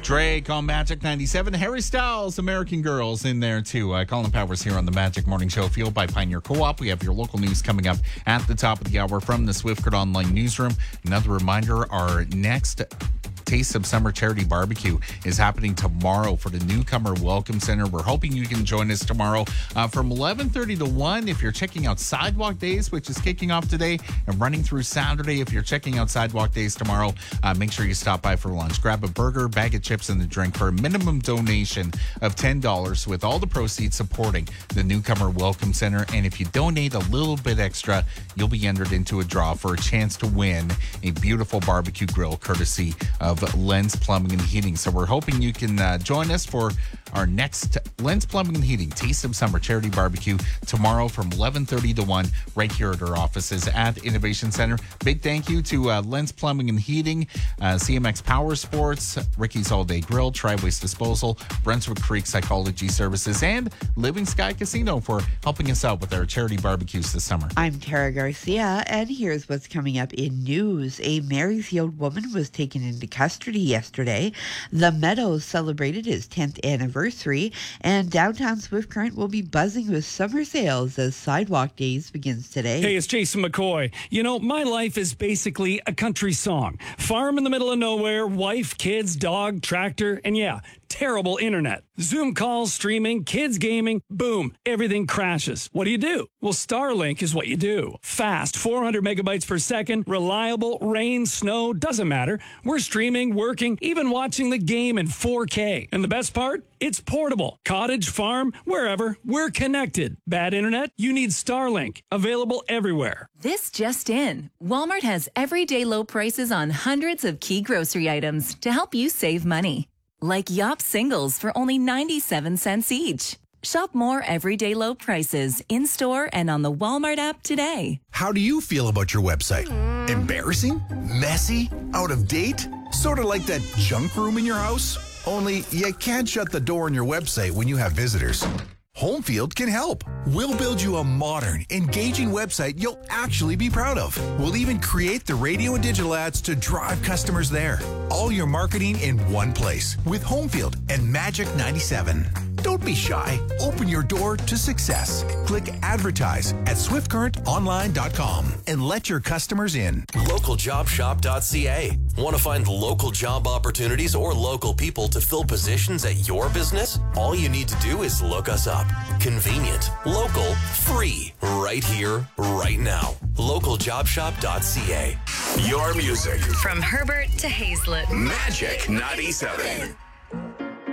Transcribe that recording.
Drake on Magic 97. Harry Styles, American Girls in there too. Colin Powers here on the Magic Morning Show, fueled by Pioneer Co-op. We have your local news coming up at the top of the hour from the Swiftcurrent Online Newsroom. Another reminder, our next Taste of Summer Charity Barbecue is happening tomorrow for the Newcomer Welcome Center. We're hoping you can join us tomorrow from 11:30 to 1 if you're checking out Sidewalk Days, which is kicking off today and running through Saturday. If you're checking out Sidewalk Days tomorrow, make sure you stop by for lunch. Grab a burger, bag of chips, and a drink for a minimum donation of $10, with all the proceeds supporting the Newcomer Welcome Center. And if you donate a little bit extra, you'll be entered into a draw for a chance to win a beautiful barbecue grill courtesy of Lens Plumbing and Heating. So we're hoping you can join us for our next Lens Plumbing and Heating Taste of Summer Charity Barbecue tomorrow from 11:30 to 1 right here at our offices at Innovation Center. Big thank you to Lens Plumbing and Heating, CMX Power Sports, Ricky's All Day Grill, Tri-Waste Disposal, Brunswick Creek Psychology Services, and Living Sky Casino for helping us out with our charity barbecues this summer. I'm Tara Garcia, and here's what's coming up in news. A Marysfield woman was taken into custody yesterday. The Meadows celebrated its 10th anniversary, and downtown Swift Current will be buzzing with summer sales as Sidewalk Days begins today. Hey, it's Jason McCoy. You know, my life is basically a country song. Farm in the middle of nowhere, wife, kids, dog, tractor, and yeah, terrible internet. Zoom calls, streaming, kids gaming, boom, everything crashes. What do? Well, Starlink is what you do. Fast, 400 megabytes per second, reliable, rain, snow, doesn't matter. We're streaming, working, even watching the game in 4K. And the best part? It's portable. Cottage, farm, wherever, we're connected. Bad internet? You need Starlink. Available everywhere. This just in. Walmart has everyday low prices on hundreds of key grocery items to help you save money. Like Yop singles for only 97 cents each. Shop more everyday low prices in-store and on the Walmart app today. How do you feel about your website? Embarrassing? Messy? Out of date? Sort of like that junk room in your house? Only you can't shut the door on your website when you have visitors. Homefield can help. We'll build you a modern, engaging website you'll actually be proud of. We'll even create the radio and digital ads to drive customers there. All your marketing in one place with Homefield and Magic 97. Don't be shy. Open your door to success. Click advertise at swiftcurrentonline.com and let your customers in. LocalJobShop.ca. Want to find local job opportunities or local people to fill positions at your business? All you need to do is look us up. Convenient, local, free, right here, right now. LocalJobShop.ca. Your music from Herbert to Hazelett. Magic 97.